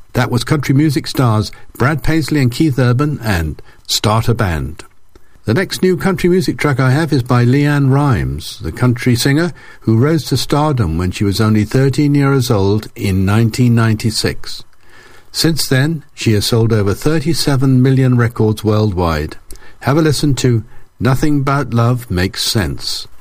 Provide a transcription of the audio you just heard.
That was country music stars Brad Paisley and Keith Urban and Start a Band. The next new country music track I have is by Leanne Rimes, the country singer who rose to stardom when she was only 13 years old in 1996. Since then, she has sold over 37 million records worldwide. Have a listen to Nothing But Love Makes Sense.